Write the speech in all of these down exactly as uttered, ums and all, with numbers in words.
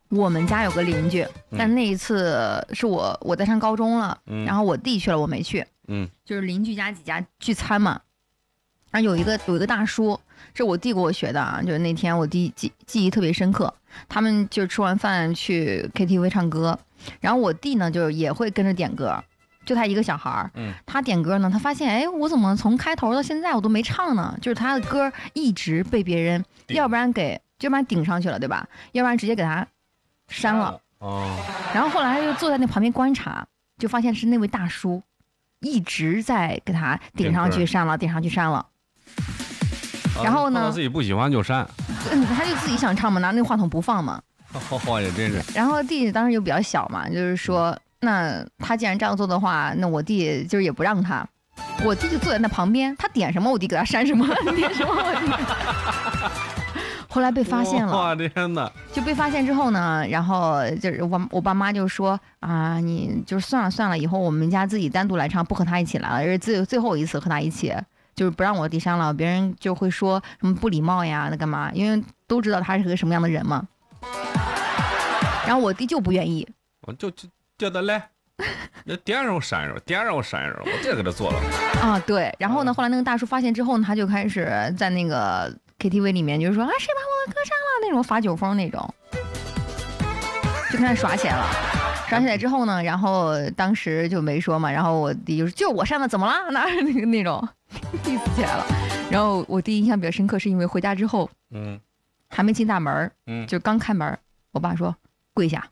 我们家有个邻居，但那一次是我我在上高中了，嗯、然后我弟去了，我没去。嗯，就是邻居家几家聚餐嘛，然后有一个有一个大叔，这我弟给我学的啊，就是那天我弟记记忆特别深刻，他们就吃完饭去 K T V 唱歌，然后我弟呢就也会跟着点歌。就他一个小孩儿，嗯，他点歌呢，他发现，哎，我怎么从开头到现在我都没唱呢？就是他的歌一直被别人，要不然给，要不然顶上去了，对吧？要不然直接给他删了。哦。然后后来他就坐在那旁边观察，就发现是那位大叔一直在给他顶上去删了，顶上去删了。然后呢？ 他自己不喜欢就删。 嗯，他就自己想唱嘛，拿那个话筒不放嘛。 哦，也真是。 然后弟弟当时又比较小嘛，就是说。那他既然这样做的话，那我弟就是也不让他，我弟就坐在那旁边，他点什么我弟给他删什么，点什么我弟。后来被发现了， 哇天哪！ 就被发现之后呢，然后就是我我爸妈就说啊，你就算了算了，以后我们家自己单独来唱，不和他一起来了，是最最后一次和他一起，就是不让我弟删了，别人就会说什么不礼貌呀，那干嘛？因为都知道他是个什么样的人嘛。然后我弟就不愿意， 我就就。叫他来，那点让我删着，点让我删着，我这给他做了。 啊，对。然后呢，后来那个大叔发现之后呢，他就开始在那个 K T V 里面，就是说啊，谁把我的歌删了那种发酒疯那种，就开始耍起来了。耍起来之后呢，然后当时就没说嘛，然后我弟就是就我删的怎么了？那那个那种意思起来了。然后我弟印象比较深刻，是因为回家之后，嗯，还没进大门，嗯，就刚开门，我爸说跪下。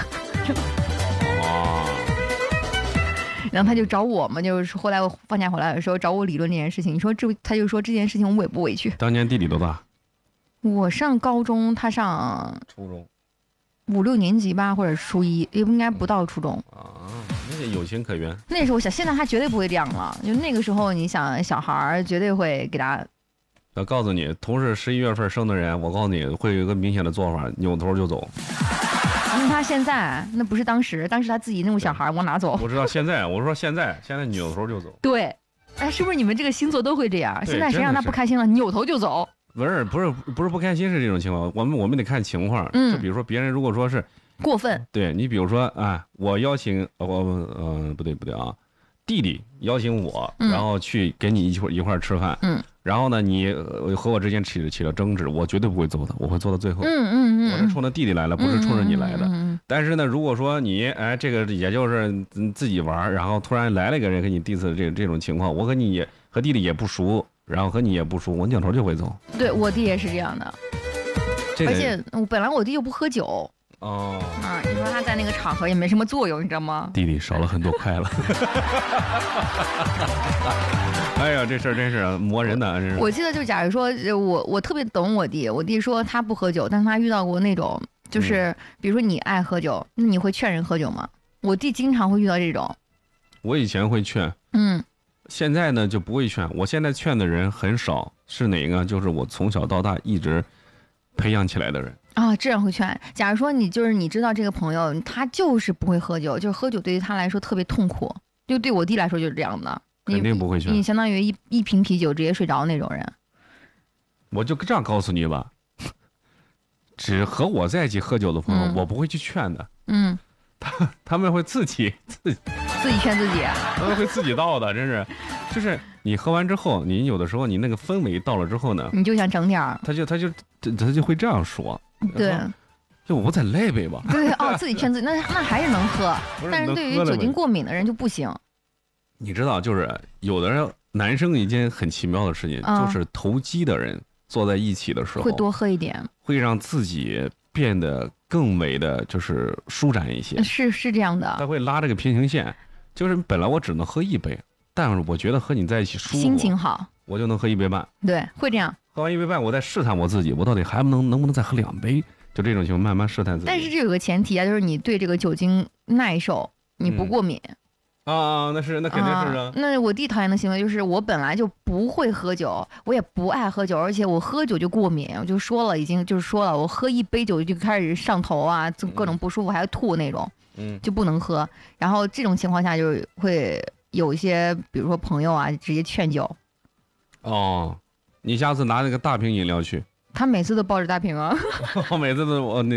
然后他就找我嘛，就是后来我放假回来的时候找我理论这件事情。你说这，他就说这件事情我委不委屈？ 当年弟弟多大？ 我上高中，他上初中， 五六年级吧，或者初一，也应该不到初中啊。那个有情可原。 那时候我想，现在他绝对不会这样了。就那个时候，你想小孩绝对会给他。 我告诉你，同是十一月份生的人，我告诉你会有一个明显的做法，扭头就走。 那他现在那不是当时，当时他自己那种小孩往哪走？ 我知道现在，我说现在，现在扭头就走。 对，哎，是不是你们这个星座都会这样？现在谁让他不开心了，扭头就走？ 不是，不是，不是不开心是这种情况，我们我们得看情况。嗯，就比如说别人如果说是过分， 对你比如说啊，我邀请我呃不对不对啊，弟弟邀请我，嗯、然后去跟你一块一块吃饭，嗯。然后呢，你和我之间起了起了争执，我绝对不会走的，我会做到最后。嗯嗯嗯，我是冲着弟弟来了，不是冲着你来的。嗯嗯嗯、但是呢，如果说你哎，这个也就是自己玩，然后突然来了一个人跟你第一次这这种情况，我和你也和弟弟也不熟，然后和你也不熟，我扭头就会走。 对我弟也是这样的，这个、而且本来我弟又不喝酒。哦，啊，你说他在那个场合也没什么作用，你知道吗？ 弟弟少了很多快乐。哎呀，这事儿真是磨人的，真是。 我记得就假如说我我特别懂我弟，我弟说他不喝酒，但是他遇到过那种，就是比如说你爱喝酒，那你会劝人喝酒吗？我弟经常会遇到这种。 我以前会劝，嗯，现在呢就不会劝。我现在劝的人很少，是哪个？就是我从小到大一直培养起来的人。 啊、哦，这样会劝。假如说你就是你知道这个朋友他就是不会喝酒，就是喝酒对于他来说特别痛苦，就对我弟来说就是这样的。 肯定不会劝。 你相当于一一瓶啤酒直接睡着那种人。 我就这样告诉你吧，只和我在一起喝酒的朋友，嗯、我不会去劝的。嗯，他他们会自己自己自己劝自己， 他们会自己倒的，真是。就是你喝完之后，你有的时候你那个氛围到了之后呢， 你就想整点儿， 他就他就他就会这样说。 对， 就我再来杯吧。 对哦，自己劝自己，那那还是能喝，但是对于酒精过敏的人就不行。 你知道，就是有的人男生一件很奇妙的事情，嗯、就是投机的人坐在一起的时候， 会多喝一点， 会让自己变得更美的就是舒展一些。 是是这样的， 他会拉这个平行线，就是本来我只能喝一杯，但是我觉得和你在一起舒服， 心情好， 我就能喝一杯半。 对，会这样。 喝完一杯半，我再试探我自己，我到底还能能不能再喝两杯？就这种情况，慢慢试探自己。 但是这有个前提啊，就是你对这个酒精耐受，你不过敏。 嗯、啊，那是那肯定是啊。 那我弟讨厌的行为就是我本来就不会喝酒，我也不爱喝酒，而且我喝酒就过敏。我就说了，已经就是说了，我喝一杯酒就开始上头啊，就各种不舒服，还要吐那种，嗯，就不能喝。然后这种情况下就会有一些，比如说朋友啊，直接劝酒。 哦。你下次拿那个大瓶饮料去， 他每次都抱着大瓶啊， 我每次都我那。